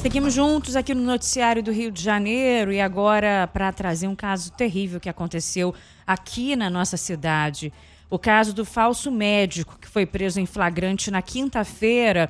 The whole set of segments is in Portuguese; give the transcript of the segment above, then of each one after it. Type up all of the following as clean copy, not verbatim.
Seguimos juntos aqui no noticiário do Rio de Janeiro e agora para trazer um caso terrível que aconteceu aqui na nossa cidade. O caso do falso médico que foi preso em flagrante na quinta-feira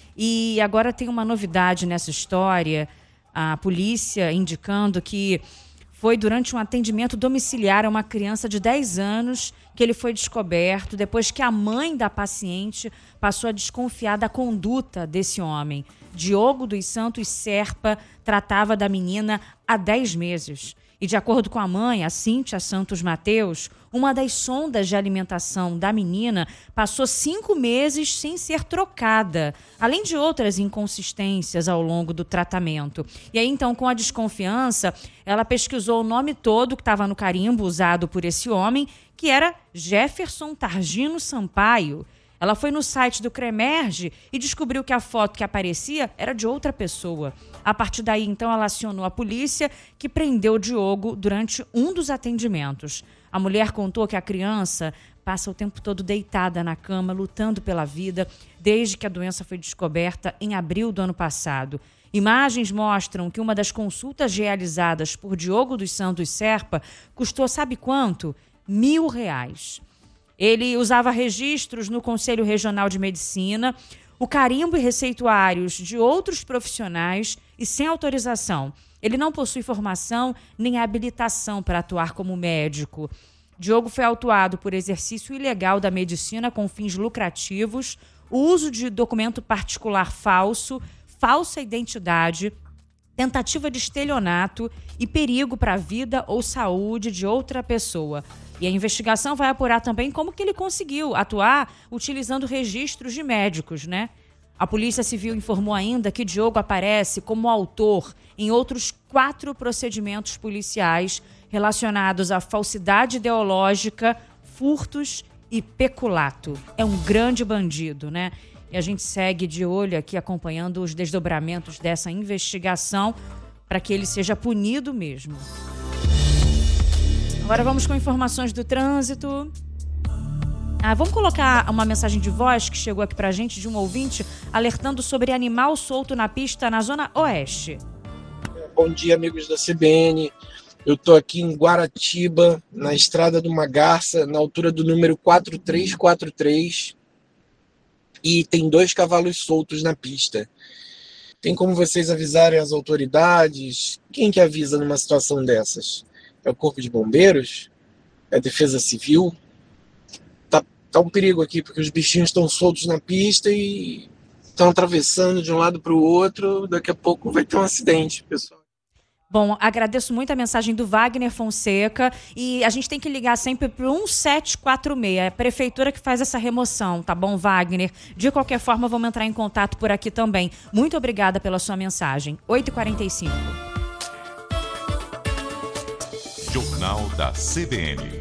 e agora tem uma novidade nessa história. A polícia indicando que foi durante um atendimento domiciliar a uma criança de 10 anos que ele foi descoberto depois que a mãe da paciente passou a desconfiar da conduta desse homem. Diogo dos Santos Serpa tratava da menina há 10 meses. E de acordo com a mãe, a Cíntia Santos Mateus, uma das sondas de alimentação da menina passou 5 meses sem ser trocada, além de outras inconsistências ao longo do tratamento. E aí, então, com a desconfiança, ela pesquisou o nome todo que estava no carimbo usado por esse homem, que era Jefferson Targino Sampaio. Ela foi no site do CREMERGE e descobriu que a foto que aparecia era de outra pessoa. A partir daí, então, ela acionou a polícia, que prendeu o Diogo durante um dos atendimentos. A mulher contou que a criança passa o tempo todo deitada na cama, lutando pela vida, desde que a doença foi descoberta em abril do ano passado. Imagens mostram que uma das consultas realizadas por Diogo dos Santos Serpa custou, sabe quanto? R$1.000. Ele usava registros no Conselho Regional de Medicina, o carimbo e receituários de outros profissionais e sem autorização. Ele não possui formação nem habilitação para atuar como médico. Diogo foi autuado por exercício ilegal da medicina com fins lucrativos, uso de documento particular falso, falsa identidade, tentativa de estelionato e perigo para a vida ou saúde de outra pessoa. E a investigação vai apurar também como que ele conseguiu atuar utilizando registros de médicos, né? A Polícia Civil informou ainda que Diogo aparece como autor em outros 4 procedimentos policiais relacionados à falsidade ideológica, furtos e peculato. É um grande bandido, né? E a gente segue de olho aqui acompanhando os desdobramentos dessa investigação para que ele seja punido mesmo. Agora vamos com informações do trânsito. Vamos colocar uma mensagem de voz que chegou aqui pra gente de um ouvinte alertando sobre animal solto na pista na Zona Oeste. Bom dia, amigos da CBN. Eu tô aqui em Guaratiba, na Estrada do Magarça, na altura do número 4343. E tem 2 cavalos soltos na pista. Tem como vocês avisarem as autoridades? Quem que avisa numa situação dessas? É o Corpo de Bombeiros? É a Defesa Civil? Tá um perigo aqui, porque os bichinhos estão soltos na pista e estão atravessando de um lado para o outro. Daqui a pouco vai ter um acidente, pessoal. Bom, agradeço muito a mensagem do Wagner Fonseca e a gente tem que ligar sempre para o 1746, é a prefeitura que faz essa remoção, tá bom, Wagner? De qualquer forma, vamos entrar em contato por aqui também. Muito obrigada pela sua mensagem. 8h45. Jornal da CBN.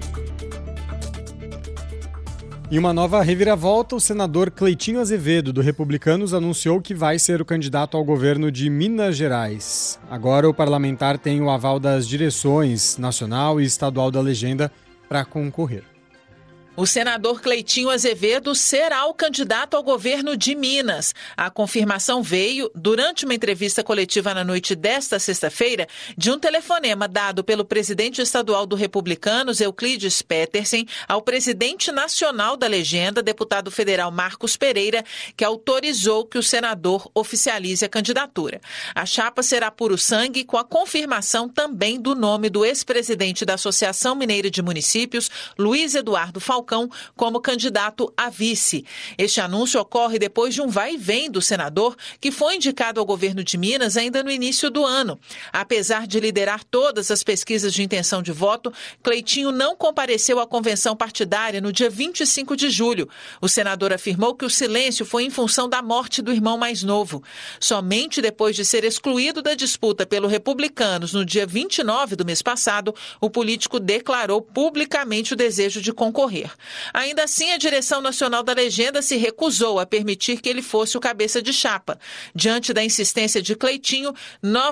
Em uma nova reviravolta, o senador Cleitinho Azevedo, do Republicanos, anunciou que vai ser o candidato ao governo de Minas Gerais. Agora o parlamentar tem o aval das direções nacional e estadual da legenda para concorrer. O senador Cleitinho Azevedo será o candidato ao governo de Minas. A confirmação veio durante uma entrevista coletiva na noite desta sexta-feira de um telefonema dado pelo presidente estadual do Republicanos, Euclides Petersen, ao presidente nacional da legenda, deputado federal Marcos Pereira, que autorizou que o senador oficialize a candidatura. A chapa será puro sangue, com a confirmação também do nome do ex-presidente da Associação Mineira de Municípios, Luiz Eduardo Falcão, como candidato a vice. Este anúncio ocorre depois de um vai e vem do senador, que foi indicado ao governo de Minas ainda no início do ano. Apesar de liderar todas as pesquisas de intenção de voto, Cleitinho não compareceu à convenção partidária no dia 25 de julho. O senador afirmou que o silêncio foi em função da morte do irmão mais novo. Somente depois de ser excluído da disputa pelo Republicanos no dia 29 do mês passado, o político declarou publicamente o desejo de concorrer. Ainda assim, a direção nacional da legenda se recusou a permitir que ele fosse o cabeça de chapa. Diante da insistência de Cleitinho,